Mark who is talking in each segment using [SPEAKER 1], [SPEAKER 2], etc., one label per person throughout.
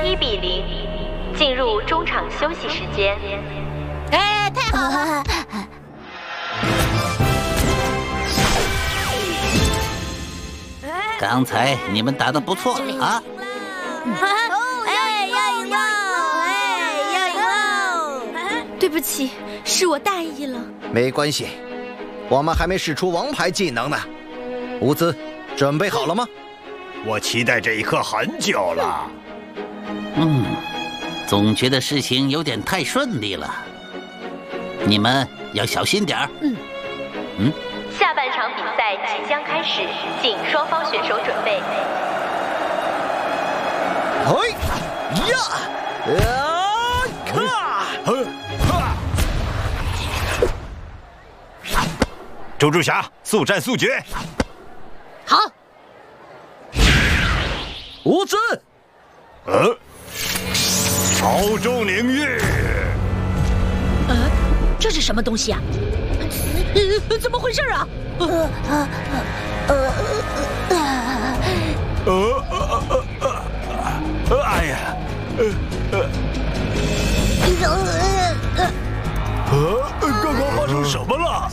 [SPEAKER 1] 1比0，进入中场休息时间。
[SPEAKER 2] 哎，太好了！
[SPEAKER 3] 刚才你们打得不错啊！
[SPEAKER 2] 哎，要赢了！哎，要赢了！
[SPEAKER 4] 对不起，是我大意了。
[SPEAKER 5] 没关系，我们还没使出王牌技能呢。乌兹，准备好了吗？
[SPEAKER 6] 我期待这一刻很久了。
[SPEAKER 3] 总觉得事情有点太顺利了，你们要小心点儿。
[SPEAKER 1] 下半场比赛即将开始，请双方选手准备。
[SPEAKER 5] 嘿呀，
[SPEAKER 6] 猪猪侠，速战速决！
[SPEAKER 2] 好，
[SPEAKER 5] 乌兹，
[SPEAKER 6] 超重领域。
[SPEAKER 2] 这是什么东西啊？怎么回事啊？
[SPEAKER 6] 哎呀！刚刚发生什么了？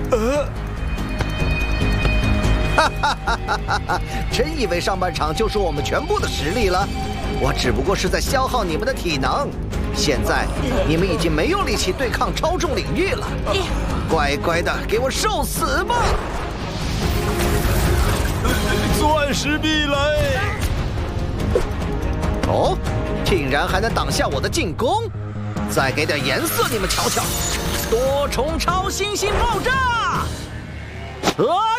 [SPEAKER 5] 真以为上半场就是我们全部的实力了？我只不过是在消耗你们的体能。现在你们已经没有力气对抗超重领域了，乖乖的给我受死吧！
[SPEAKER 6] 钻石壁垒！
[SPEAKER 5] 哦，竟然还能挡下我的进攻！再给点颜色，你们瞧瞧！多重超新星爆炸！